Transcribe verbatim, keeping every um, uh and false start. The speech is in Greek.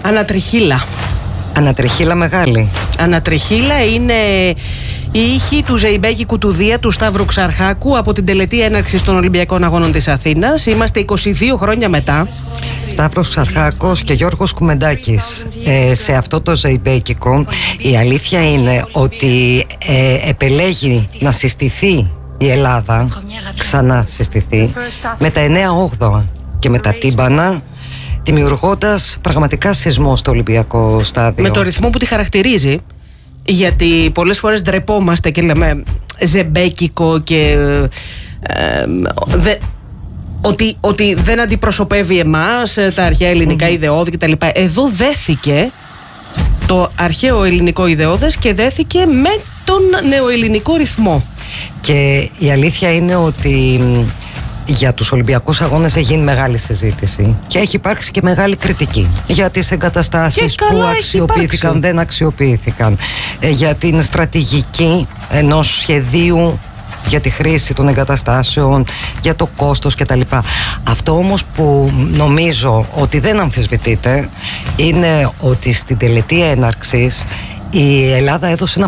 Ανατριχίλα. Ανατριχίλα μεγάλη. Ανατριχίλα είναι η ήχη του ζεϊμπέκικου του Δία του Σταύρου Ξαρχάκου από την τελετή έναρξης των Ολυμπιακών Αγώνων της Αθήνας. Είμαστε είκοσι δύο χρόνια μετά. Σταύρος Ξαρχάκος και Γιώργος Κουμεντάκης. Ε, σε αυτό το ζεϊμπέκικο η αλήθεια είναι ότι ε, επελέγει να συστηθεί η Ελλάδα, ξανά συστηθεί, με τα εννέα όγδοα και με τα τύμπανα, δημιουργώντας πραγματικά σεισμό στο Ολυμπιακό στάδιο. Με το ρυθμό που τη χαρακτηρίζει, γιατί πολλές φορές ντρεπόμαστε και λέμε ζεμπέκικο και ε, δε, ότι, ότι δεν αντιπροσωπεύει εμάς, τα αρχαία ελληνικά mm-hmm. ιδεώδη κτλ. Εδώ δέθηκε το αρχαίο ελληνικό ιδεώδες και δέθηκε με τον νεοελληνικό ρυθμό. Και η αλήθεια είναι ότι για τους Ολυμπιακούς Αγώνες έχει γίνει μεγάλη συζήτηση και έχει υπάρξει και μεγάλη κριτική για τις εγκαταστάσεις που αξιοποιήθηκαν, δεν αξιοποιήθηκαν, για την στρατηγική ενός σχεδίου για τη χρήση των εγκαταστάσεων, για το κόστος κτλ. Αυτό όμως που νομίζω ότι δεν αμφισβητείται είναι ότι στην τελετή έναρξης η Ελλάδα έδωσε ένα